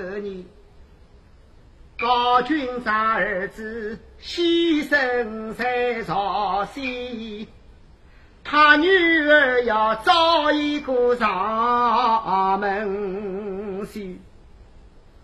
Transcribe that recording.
你高君长儿子牺牲在朝夕，他女儿要早一个上门去。